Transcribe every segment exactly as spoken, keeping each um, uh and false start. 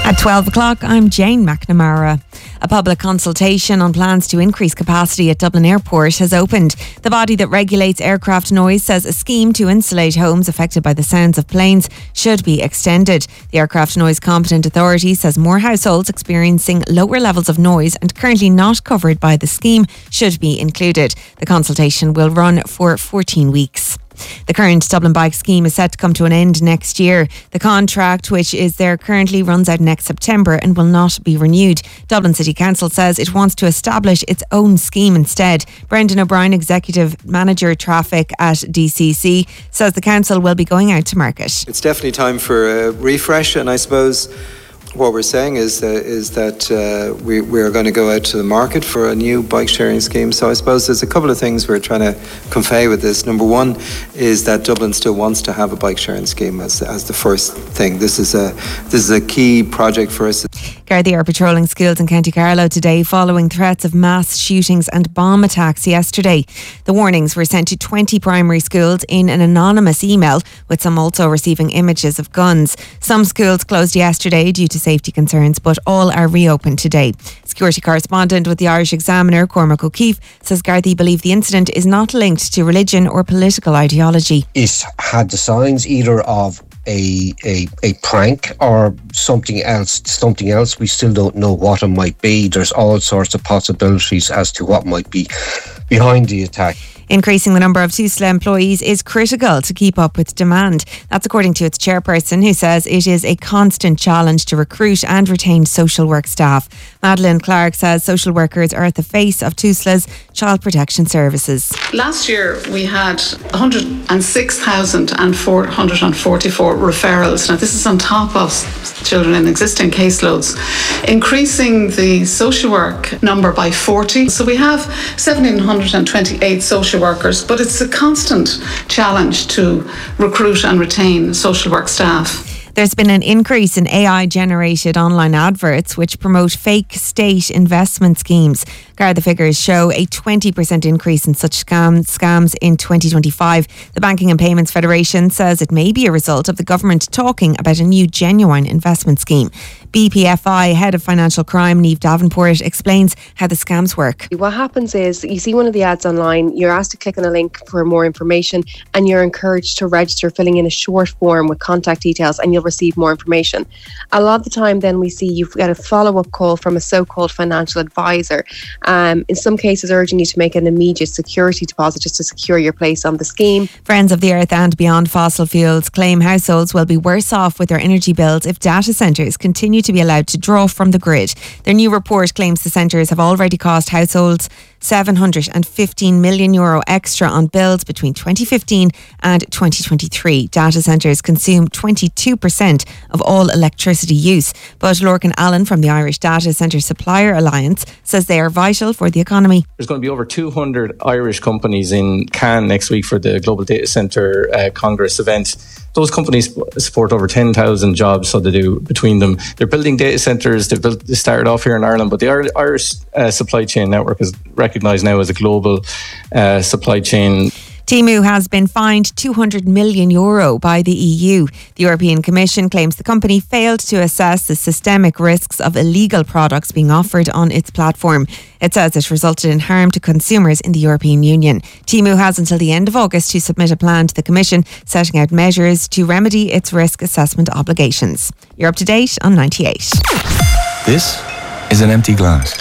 At twelve o'clock, I'm Jane McNamara. A public consultation on plans to increase capacity at Dublin Airport has opened. The body that regulates aircraft noise says a scheme to insulate homes affected by the sounds of planes should be extended. The Aircraft Noise Competent Authority says more households experiencing lower levels of noise and currently not covered by the scheme should be included. The consultation will run for fourteen weeks. The current Dublin Bike scheme is set to come to an end next year. The contract, which is there currently, runs out next September and will not be renewed. Dublin City Council says it wants to establish its own scheme instead. Brendan O'Brien, Executive Manager Traffic at D C C, says the council will be going out to market. It's definitely time for a refresh, and I suppose what we're saying is, uh, is that uh, we, we're going to go out to the market for a new bike sharing scheme. So I suppose there's a couple of things we're trying to convey with this. Number one is that Dublin still wants to have a bike sharing scheme as, as the first thing. This is a this is a key project for us. Gardaí are patrolling schools in County Carlow today following threats of mass shootings and bomb attacks yesterday. The warnings were sent to twenty primary schools in an anonymous email, with some also receiving images of guns. Some schools closed yesterday due to safety concerns, but all are reopened today. Security correspondent with the Irish Examiner, Cormac O'Keefe, says Gardaí believe the incident is not linked to religion or political ideology. It had the signs either of A, a a prank or something else. Something else. We still don't know what it might be. There's all sorts of possibilities as to what might be behind the attack. Increasing the number of TUSLA employees is critical to keep up with demand. That's according to its chairperson, who says it is a constant challenge to recruit and retain social work staff. Madeleine Clark says social workers are at the face of TUSLA's child protection services. Last year we had one hundred six thousand four hundred forty-four referrals. Now this is on top of children in existing caseloads, increasing the social work number by forty. So we have one thousand seven hundred twenty-eight social workers, but it's a constant challenge to recruit and retain social work staff. There's been an increase in A I-generated online adverts which promote fake state investment schemes. Garda figures show a twenty percent increase in such scam, scams in twenty twenty-five. The Banking and Payments Federation says it may be a result of the government talking about a new genuine investment scheme. B P F I Head of Financial Crime, Niamh Davenport, explains how the scams work. What happens is you see one of the ads online, you're asked to click on a link for more information, and you're encouraged to register, filling in a short form with contact details, and you'll receive more information. A lot of the time then we see you've got a follow-up call from a so-called financial advisor, um, in some cases urging you to make an immediate security deposit just to secure your place on the scheme. Friends of the Earth and Beyond Fossil Fuels claim households will be worse off with their energy bills if data centres continue to be allowed to draw from the grid. Their new report claims the centres have already cost households seven hundred fifteen million euro extra on bills between twenty fifteen and twenty twenty-three. Data centres consume twenty-two percent of all electricity use. But Lorcan Allen from the Irish Data Centre Supplier Alliance says they are vital for the economy. There's going to be over two hundred Irish companies in Cannes next week for the Global Data Centre uh, Congress event. Those companies support over ten thousand jobs, so they do between them. They're building data centres. They've built, they started off here in Ireland, but the Irish uh, supply chain network is recognised now as a global uh, supply chain. Temu has been fined two hundred million euro by the E U. The European Commission claims the company failed to assess the systemic risks of illegal products being offered on its platform. It says it resulted in harm to consumers in the European Union. Temu has until the end of August to submit a plan to the Commission, setting out measures to remedy its risk assessment obligations. You're up to date on ninety-eight. This is an empty glass.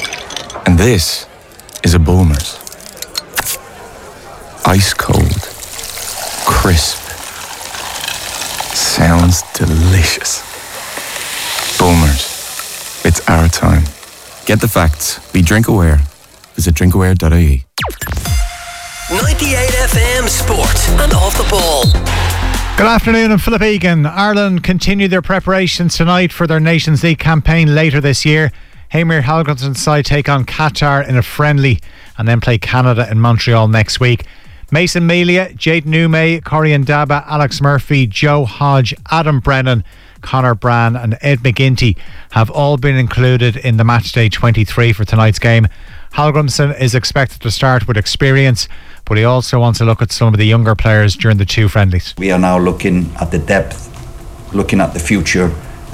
And this is a Bulmers. Ice cold, crisp, sounds delicious. Bulmers, it's our time. Get the facts. Be drink aware. Visit drinkaware dot I E. ninety-eight F M Sport and Off the Ball. Good afternoon, I'm Philip Egan. Ireland continue their preparations tonight for their Nations League campaign later this year. Heimir Hallgrimsson's side take on Qatar in a friendly and then play Canada in Montreal next week. Mason Melia, Jade Nume, Corey Ndaba, Alex Murphy, Joe Hodge, Adam Brennan, Conor Brann and Ed McGinty have all been included in the Matchday twenty-three for tonight's game. Hallgrimsson is expected to start with experience, but he also wants to look at some of the younger players during the two friendlies. We are now looking at the depth, looking at the future,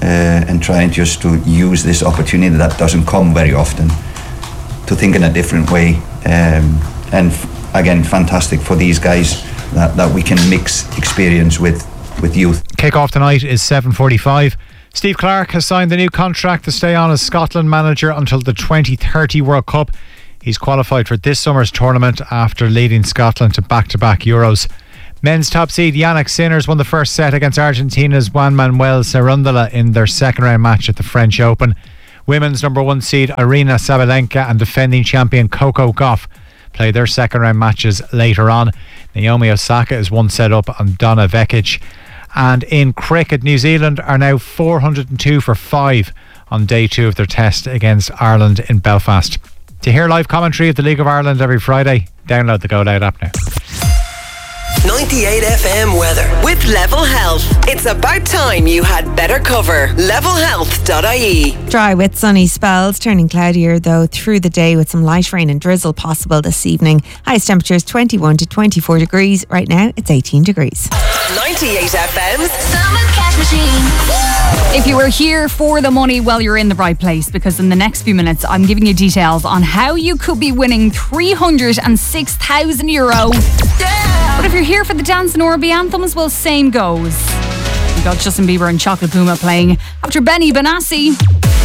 uh, and trying just to use this opportunity that doesn't come very often to think in a different way. Um, and f- again, fantastic for these guys that, that we can mix experience with, with youth. Kick-off tonight is seven forty-five. Steve Clarke has signed the new contract to stay on as Scotland manager until the twenty thirty World Cup. He's qualified for this summer's tournament after leading Scotland to back-to-back Euros. Men's top seed Yannick Sinners won the first set against Argentina's Juan Manuel Cerundolo in their second round match at the French Open. Women's number one seed Aryna Sabalenka and defending champion Coco Gauff play their second round matches later on. Naomi Osaka is one set up on Donna Vekic. And in cricket, New Zealand are now four hundred two for five on day two of their test against Ireland in Belfast. To hear live commentary of the League of Ireland every Friday, download the Go Loud app now. ninety-eight F M weather with Level Health. It's about time you had better cover. level health dot I E. Dry with sunny spells, turning cloudier though through the day with some light rain and drizzle possible this evening. Highest temperatures twenty-one to twenty-four degrees. Right now it's eighteen degrees. ninety-eight F M's Summer Cash Machine. If you were here for the money, well, you're in the right place, because in the next few minutes I'm giving you details on how you could be winning three hundred six thousand euro. But if you're here for the Dance and R and B anthems, well, same goes. We got Justin Bieber and Chocolate Puma playing after Benny Benassi.